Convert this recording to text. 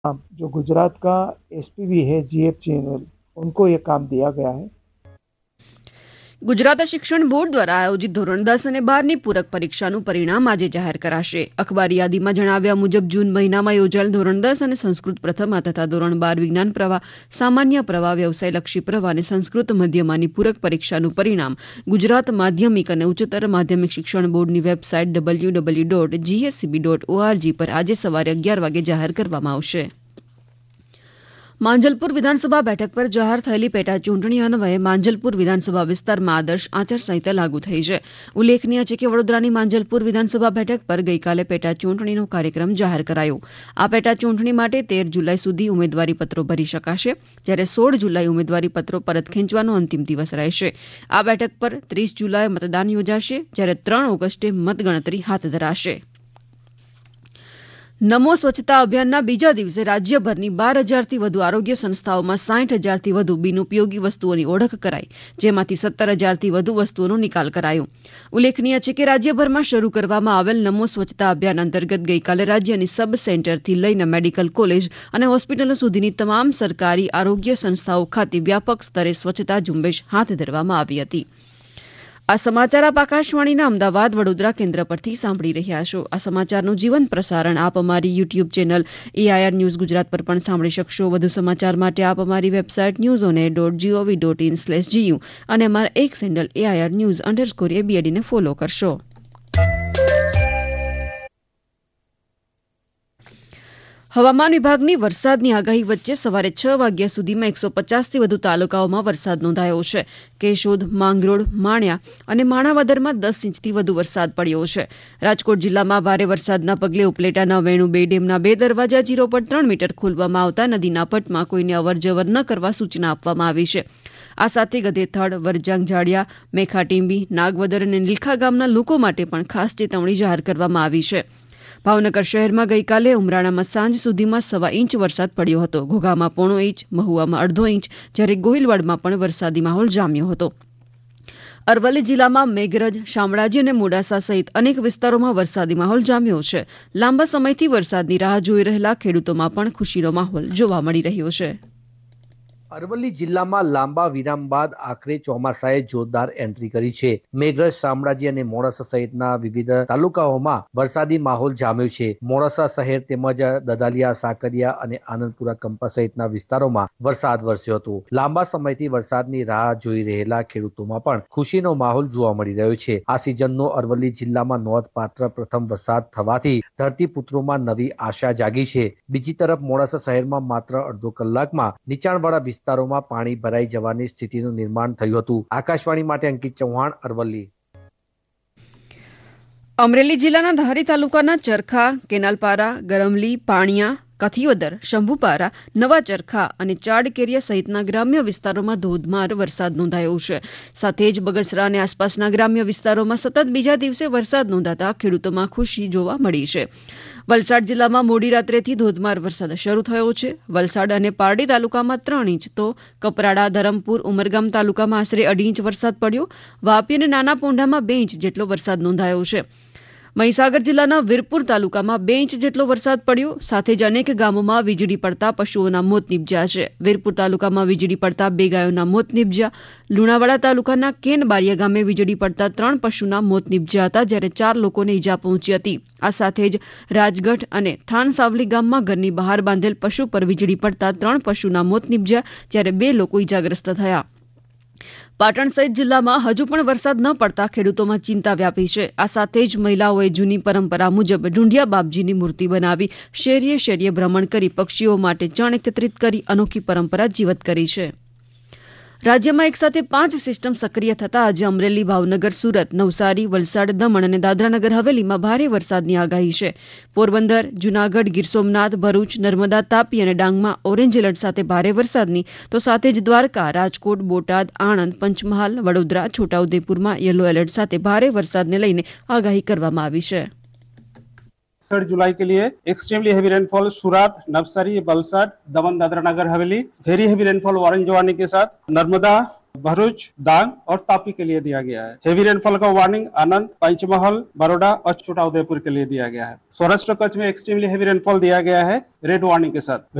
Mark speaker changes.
Speaker 1: जो गुजरात का एसपीवी है जीएफजीएनएल, उनको ये काम दिया गया है।
Speaker 2: ગુજરાત શિક્ષણ બોર્ડ દ્વારા આયોજિત ધોરણ 10 અને 12ની પૂરક પરીક્ષાનું પરિણામ આજે જાહેર કરાશે. અખબારી યાદીમાં જણાવ્યા મુજબ જૂન મહિનામાં યોજાયેલ ધોરણ 10 અને સંસ્કૃત પ્રથમા તથા ધોરણ 12 વિજ્ઞાન પ્રવાહ, સામાન્ય પ્રવાહ, વ્યવસાયલક્ષી પ્રવાહ અને સંસ્કૃત મધ્યમાની પૂરક પરીક્ષાનું પરિણામ ગુજરાત માધ્યમિક અને ઉચ્ચતર માધ્યમિક શિક્ષણ બોર્ડની વેબસાઇટ www.gscb.org પર આજે સવારે 11 વાગે જાહેર કરવામાં આવશે. માંજલપુર વિધાનસભા બેઠક પર જાહેર થયેલી પેટા ચૂંટણી અન્વયે માંજલપુર વિધાનસભા વિસ્તારમાં આદર્શ આચારસંહિતા લાગુ થઈ છે. ઉલ્લેખનીય છે કે વડોદરાની માંજલપુર વિધાનસભા બેઠક પર ગઈકાલે પેટા ચૂંટણીનો કાર્યક્રમ જાહેર કરાયો. આ પેટા ચૂંટણી માટે 13 જુલાઈ સુધી ઉમેદવારીપત્રો ભરી શકાશે, જ્યારે 16 જુલાઈ ઉમેદવારીપત્રો પરત ખેંચવાનો અંતિમ દિવસ રહેશે. આ બેઠક પર 30 જુલાઈએ મતદાન યોજાશે, જ્યારે 3 ઓગસ્ટે મતગણતરી હાથ ધરાશે. નમો સ્વચ્છતા અભિયાનના બીજા દિવસે રાજ્યભરની 12,000થી વધુ આરોગ્ય સંસ્થાઓમાં 60,000થી વધુ બિનઉપયોગી વસ્તુઓની ઓળખ કરાઈ, જેમાંથી 17,000થી વધુ વસ્તુઓનો નિકાલ કરાયો. ઉલ્લેખનીય છે કે રાજ્યભરમાં શરૂ કરવામાં આવેલ નમો સ્વચ્છતા અભિયાન અંતર્ગત ગઈકાલે રાજ્યની સબ સેન્ટરથી લઈને મેડિકલ કોલેજ અને હોસ્પિટલો સુધીની તમામ સરકારી આરોગ્ય સંસ્થાઓ ખાતે વ્યાપક સ્તરે સ્વચ્છતા ઝુંબેશ હાથ ધરવામાં આવી હતી. આ સમાચાર આપ આકાશવાણીના અમદાવાદ વડોદરા કેન્દ્ર પરથી સાંભળી રહ્યા છો. આ સમાચારનું જીવંત પ્રસારણ આપ અમારી YouTube channel AIR news Gujarat પર પણ સાંભળી શકશો. વધુ સમાચાર માટે આપ અમારી વેબસાઇટ newsonair.gov.in/gu અને અમારા એક્સ હેન્ડલ AIR_news_ABD ને ફોલો કરશો. હવામાન વિભાગની વરસાદની આગાહી વચ્ચે સવારે 6 વાગ્યા સુધીમાં 150થી વધુ તાલુકાઓમાં વરસાદ નોંધાયો છે. કેશોદ, માંગરોળ, માણ્યા અને માણાવદરમાં 10 ઇંચથી વધુ વરસાદ પડ્યો છે. રાજકોટ જિલ્લામાં ભારે વરસાદના પગલે ઉપલેટાના વેણુ 2 ડેમના 2 દરવાજા 0.3 મીટર ખોલવામાં આવતા નદીના પટમાં કોઈને અવરજવર ન કરવા સૂચના આપવામાં આવી છે. આ સાથે ગધેથડ, વરજાંગ, જાડિયા, મેખાટીંબી, નાગવદર અને નીલખા ગામના લોકો માટે પણ ખાસ ચેતવણી જાહેર કરવામાં આવી છે. ભાવનગર શહેરમાં ગઈકાલે ઉમરાણામાં સાંજ સુધીમાં 1.25 ઇંચ વરસાદ પડ્યો હતો. ઘોઘામાં 1.5 ઇંચ, મહુવામાં 1/2 ઇંચ, જ્યારે ગોહિલવાડમાં પણ વરસાદી માહોલ જામ્યો હતો. અરવલ્લી જિલ્લામાં મેઘરજ, શામળાજી અને મોડાસા સહિત અનેક વિસ્તારોમાં વરસાદી માહોલ જામ્યો છે. લાંબા સમયથી વરસાદની રાહ જોઈ રહેલા ખેડૂતોમાં પણ ખુશીનો માહોલ જોવા મળી રહ્યો છે.
Speaker 3: અરવલ્લી જિલ્લામાં લાંબા વિરામ બાદ આખરે ચોમાસાએ જોરદાર એન્ટ્રી કરી છે. મેઘરજ, શામળાજી અને મોડાસા સહિતના વિવિધ તાલુકાઓમાં વરસાદી માહોલ જામ્યો છે. મોડાસા શહેર તેમજ દદાલિયા, સાકરિયા અને આનંદપુરા કંપા સહિતના વિસ્તારોમાં વરસાદ વરસ્યો હતો. લાંબા સમયથી વરસાદની રાહ જોઈ રહેલા ખેડૂતોમાં પણ ખુશીનો માહોલ જોવા મળી રહ્યો છે. આ સિઝનનો અરવલ્લી જિલ્લામાં નોંધપાત્ર પ્રથમ વરસાદ થવાથી ધરતીપુત્રોમાં નવી આશા જાગી છે. બીજી તરફ મોડાસા શહેરમાં માત્ર અડધો કલાકમાં નીચાણવાળા વિસ્તારોમાં પાણી ભરાઈ જવાની સ્થિતિનું નિર્માણ થયું હતું. આકાશવાણી માટે અંકિત ચૌહાણ, અરવલ્લી.
Speaker 2: અમરેલી જિલ્લાના ધારી તાલુકાના ચરખા, કેનાલપારા, ગરમલી, પાણિયા, કથિયોદર, શંભુપારા, નવા ચરખા અને ચાડકેરિયા સહિતના ગ્રામ્ય વિસ્તારોમાં ધોધમાર વરસાદ નોંધાયો છે. સાથે જ બગસરા અને આસપાસના ગ્રામ્ય વિસ્તારોમાં સતત બીજા દિવસે વરસાદ નોંધાતા ખેડૂતોમાં ખુશી જોવા મળી છે. વલસાડ જિલ્લામાં મોડી રાત્રેથી ધોધમાર વરસાદ શરૂ થયો છે. વલસાડ અને પારડી તાલુકામાં 3 ઇંચ તો કપરાડા, ધરમપુર, ઉમરગામ તાલુકામાં આશરે 2.5 ઇંચ વરસાદ પડ્યો. વાપી અને નાના પોંઢામાં 2 ઇંચ જેટલો વરસાદ નોંધાયો છે. મહીસાગર જિલ્લાના વીરપુર તાલુકામાં 2 ઇંચ જેટલો વરસાદ પડ્યો. સાથે જ અનેક ગામોમાં વીજળી પડતા પશુઓના મોત નીપજ્યા છે. વીરપુર તાલુકામાં વીજળી પડતા 2 ગાયોના મોત નીપજ્યા. લુણાવાડા તાલુકાના કેનબારિયા ગામે વીજળી પડતા 3 પશુના મોત નીપજ્યા હતા, જ્યારે 4 લોકોને ઈજા પહોંચી હતી. આ સાથે જ રાજગઢ અને થાનસાવલી ગામમાં ઘરની બહાર બાંધેલ પશુ પર વીજળી પડતા 3 પશુના મોત નીપજ્યા, જ્યારે 2 લોકો ઈજાગ્રસ્ત થયા. પાટણ સહિત જિલ્લામાં હજુ પણ વરસાદ ન પડતા ખેડૂતોમાં ચિંતા વ્યાપી છે. આ સાથે જ મહિલાઓએ જૂની પરંપરા મુજબ ઢૂંઢિયા બાપજીની મૂર્તિ બનાવી શેરીએ શેરીએ ભ્રમણ કરી પક્ષીઓ માટે ચણ એકત્રિત કરી અનોખી પરંપરા જીવત કરી છે. રાજ્યમાં એકસાથે 5 સિસ્ટમ સક્રિય થતા આજે અમરેલી, ભાવનગર, સુરત, નવસારી, વલસાડ, દમણ અને દાદરાનગર હવેલીમાં ભારે વરસાદની આગાહી છે. પોરબંદર, જૂનાગઢ, ગીર સોમનાથ, ભરૂચ, નર્મદા, તાપી અને ડાંગમાં ઓરેન્જ એલર્ટ સાથે ભારે વરસાદની તો સાથે જ દ્વારકા, રાજકોટ, બોટાદ, આણંદ, પંચમહાલ, વડોદરા, છોટાઉદેપુરમાં યલો એલર્ટ સાથે ભારે વરસાદને લઈને આગાહી કરવામાં આવી છે.
Speaker 4: 3 जुलाई के लिए एक्सट्रीमली हेवी रेनफॉल सूरत, नवसारी, वलसाड, दमन, Dadra Nagar Haveli, very heavy rainfall orange warning के साथ नर्मदा, भरूच, डांग और तापी के लिए दिया गया है। हेवी रेनफॉल का वार्निंग आनंद, पंचमहल, बड़ौदा और छोटा उदयपुर के लिए दिया गया है। सौराष्ट्र कच्छ में एक्सट्रीमली हेवी रेनफॉल दिया गया है रेड वार्निंग के साथ।